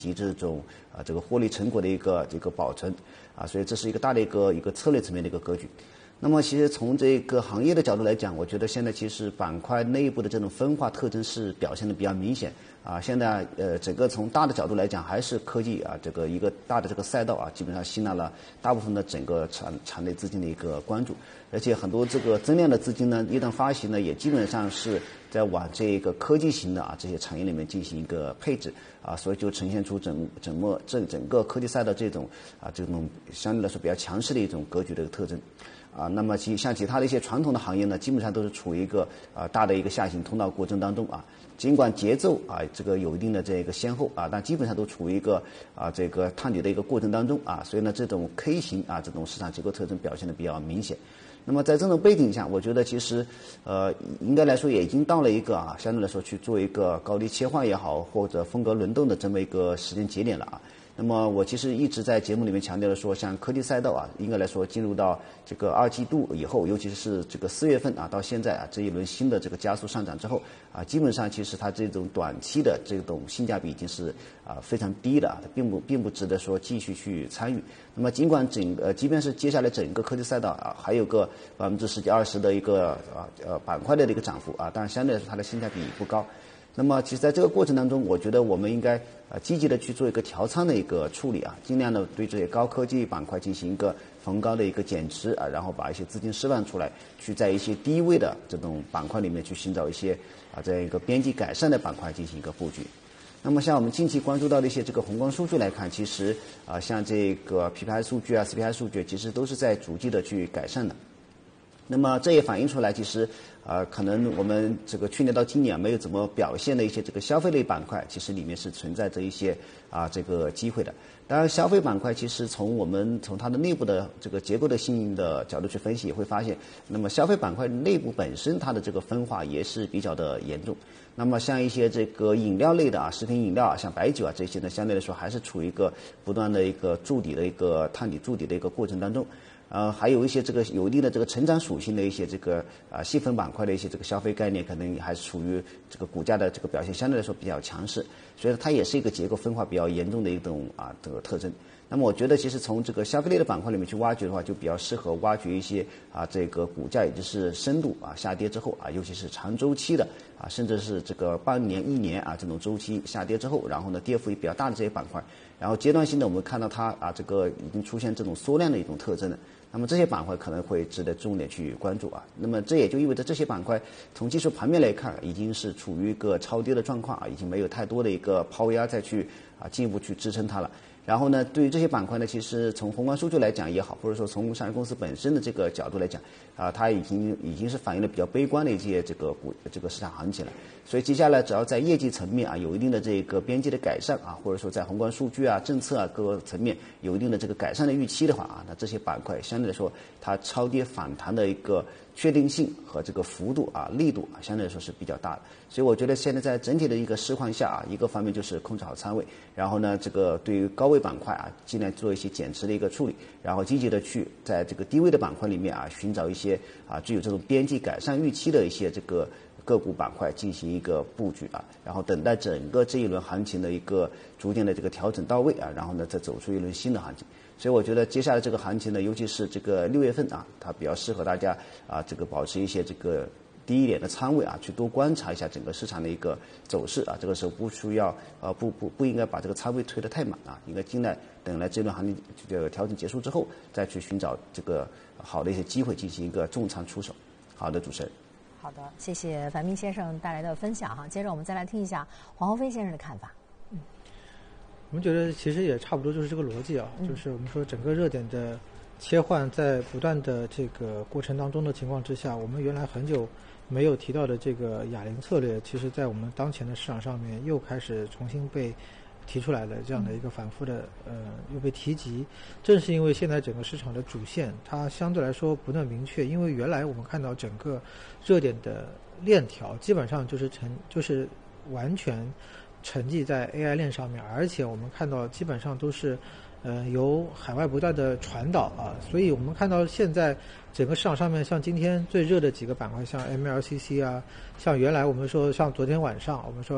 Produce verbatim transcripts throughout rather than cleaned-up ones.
及这种啊这个获利成果的一个这个保存啊，所以这是一个大的一个一个策略层面的一个格局。那么其实从这个行业的角度来讲，我觉得现在其实板块内部的这种分化特征是表现的比较明显啊。现在呃整个从大的角度来讲，还是科技啊这个一个大的这个赛道啊，基本上吸纳了大部分的整个场场内资金的一个关注，而且很多这个增量的资金呢，一旦发行呢，也基本上是在往这个科技型的啊这些产业里面进行一个配置啊，所以就呈现出整整个整整个科技赛道这种啊这种相对来说比较强势的一种格局的一个特征。啊，那么其像其他的一些传统的行业呢，基本上都是处于一个啊大的一个下行通道过程当中啊，尽管节奏啊这个有一定的这个先后啊，但基本上都处于一个啊这个探底的一个过程当中啊，所以呢这种 K 型啊这种市场结构特征表现的比较明显。那么在这种背景下，我觉得其实呃应该来说也已经到了一个啊相对来说去做一个高低切换也好，或者风格轮动的这么一个时间节点了啊。那么我其实一直在节目里面强调的说，像科技赛道啊，应该来说进入到这个二季度以后，尤其是这个四月份啊，到现在啊这一轮新的这个加速上涨之后啊，基本上其实它这种短期的这种性价比已经是啊非常低的，它并不并不值得说继续去参与。那么尽管整个，即便是接下来整个科技赛道啊，还有个百分之十几二十的一个啊呃板块的一个涨幅啊，但是相对来说它的性价比不高。那么其实在这个过程当中，我觉得我们应该呃积极的去做一个调仓的一个处理啊，尽量的对这些高科技板块进行一个逢高的一个减持啊，然后把一些资金释放出来，去在一些低位的这种板块里面去寻找一些啊这样一个边际改善的板块进行一个布局。那么像我们近期关注到的一些这个宏观数据来看，其实啊像这个 P P I 数据啊 C P I 数据其实都是在逐季的去改善的。那么这也反映出来，其实啊、呃，可能我们这个去年到今年没有怎么表现的一些这个消费类板块，其实里面是存在着一些啊这个机会的。当然，消费板块其实从我们从它的内部的这个结构的性的角度去分析，也会发现，那么消费板块内部本身它的这个分化也是比较的严重。那么像一些这个饮料类的啊，食品饮料啊，像白酒啊这些呢，相对来说还是处于一个不断的一个筑底的一个探底筑底的一个过程当中。呃，还有一些这个有一定的这个成长属性的一些这个啊细分板块的一些这个消费概念，可能还是处于这个股价的这个表现相对来说比较强势，所以它也是一个结构分化比较严重的一种啊这个特征。那么我觉得其实从这个消费类的板块里面去挖掘的话，就比较适合挖掘一些啊这个股价也就是深度啊下跌之后啊，尤其是长周期的啊，甚至是这个半年一年啊这种周期下跌之后，然后呢跌幅也比较大的这些板块，然后阶段性的我们看到它啊这个已经出现这种缩量的一种特征了。那么这些板块可能会值得重点去关注啊。那么这也就意味着这些板块从技术盘面来看，已经是处于一个超跌的状况啊，已经没有太多的一个抛压再去啊进一步去支撑它了。然后呢，对于这些板块呢，其实从宏观数据来讲也好，或者说从上市公司本身的这个角度来讲，啊，它已经已经是反映了比较悲观的一些这个股这个市场行情了。所以接下来只要在业绩层面啊有一定的这个边际的改善啊，或者说在宏观数据啊、政策啊各个层面有一定的这个改善的预期的话啊，那这些板块相对来说它超跌反弹的一个确定性和这个幅度啊力度啊相对来说是比较大的。所以我觉得现在在整体的一个市况下啊，一个方面就是控制好仓位，然后呢这个对于高位板块啊尽量做一些减持的一个处理，然后积极的去在这个低位的板块里面啊寻找一些啊具有这种边际改善预期的一些这个个股板块进行一个布局啊，然后等待整个这一轮行情的一个逐渐的这个调整到位啊，然后呢再走出一轮新的行情。所以我觉得接下来这个行情呢，尤其是这个六月份啊，它比较适合大家啊这个保持一些这个低一点的仓位啊，去多观察一下整个市场的一个走势啊。这个时候不需要呃不不不应该把这个仓位推得太满啊，应该尽量等来这轮行情这个调整结束之后，再去寻找这个好的一些机会进行一个重仓出手。好的，主持人。 好的，谢谢樊斌先生带来的分享哈。接着我们再来听一下黄鸿飞先生的看法。嗯， 我们觉得其实也差不多就是这个逻辑啊， 嗯、 就是我们说整个热点的切换在不断的这个过程当中的情况之下，我们原来很久没有提到的这个哑铃策略，其实在我们当前的市场上面又开始重新被提出来了，这样的一个反复的呃又被提及。正是因为现在整个市场的主线它相对来说不那么明确，因为原来我们看到整个热点的链条基本上就是成就是完全沉寂在 A I 链上面，而且我们看到基本上都是呃由海外不断的传导啊，所以我们看到现在整个市场上面，像今天最热的几个板块，像 M L C C 啊，像原来我们说像昨天晚上我们说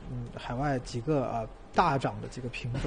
嗯海外几个啊大涨的这个品种。